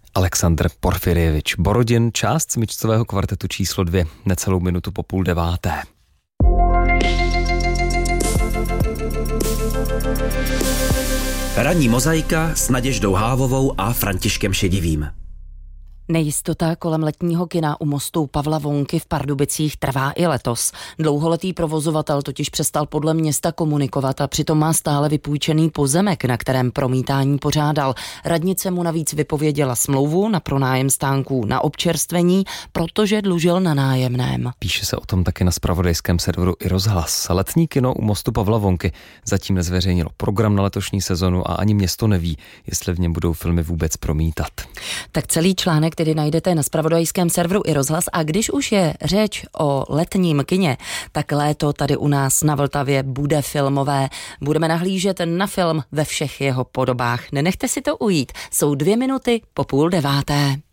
Aleksandr Porfirjevič Borodin, část smyčcového kvartetu číslo 2, necelou minutu po 8:30. Ranní mozaika s Naděždou Hávovou a Františkem Šedivým. Nejistota kolem letního kina u mostu Pavla Vonky v Pardubicích trvá i letos. Dlouholetý provozovatel totiž přestal podle města komunikovat a přitom má stále vypůjčený pozemek, na kterém promítání pořádal. Radnice mu navíc vypověděla smlouvu na pronájem stánků na občerstvení, protože dlužil na nájemném. Píše se o tom taky na zpravodajském serveru iRozhlas. Letní kino u mostu Pavla Vonky zatím nezveřejnilo program na letošní sezonu a ani město neví, jestli v něm budou filmy vůbec promítat. Tak celý článek tedy najdete na zpravodajském serveru iRozhlas a když už je řeč o letním kině, tak léto tady u nás na Vltavě bude filmové. Budeme nahlížet na film ve všech jeho podobách. Nenechte si to ujít. Jsou 2 minuty po 8:30.